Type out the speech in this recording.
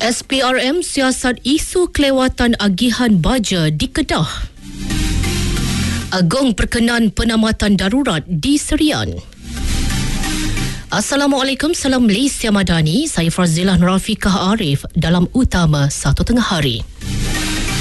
SPRM siasat isu kelewatan agihan baja di Kedah. Agong perkenan penamatan darurat di Serian. Assalamualaikum, salam Malaysia Madani. Saya Fazilah Nurafiqah Arif dalam Utama 1 Tengah Hari.